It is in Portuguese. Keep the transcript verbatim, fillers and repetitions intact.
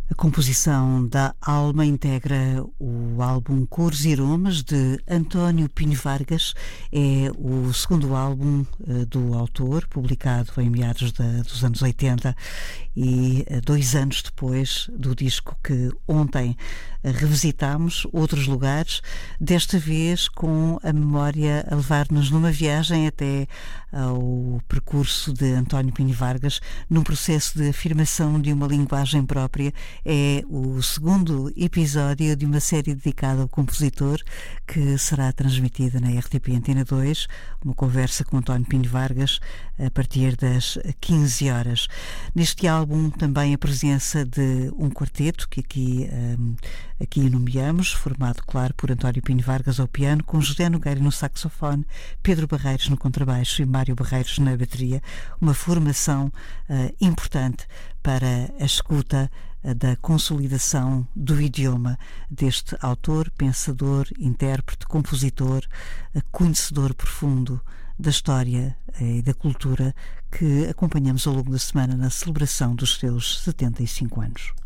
A composição da Alma integra o álbum Cores e Aromas de António Pinho Vargas. É o segundo álbum uh, do autor, publicado em meados da, dos anos oitenta e uh, dois anos depois do disco que ontem uh, revisitámos, Outros Lugares, desta vez com a memória a levar-nos numa viagem até ao percurso de António Pinho Vargas, num processo de afirmação de uma linguagem própria. É o segundo episódio de uma série dedicada ao compositor, que será transmitida na R T P Antena dois, uma conversa com António Pinho Vargas a partir das quinze horas. Neste álbum também a presença de um quarteto que aqui, um, aqui nomeamos, formado, claro, por António Pinho Vargas ao piano, com José Nogueira no saxofone, Pedro Barreiros no contrabaixo e Mário Barreiros na bateria, uma formação uh, importante para a escuta da consolidação do idioma deste autor, pensador, intérprete, compositor, conhecedor profundo da história e da cultura, que acompanhamos ao longo da semana na celebração dos seus setenta e cinco anos.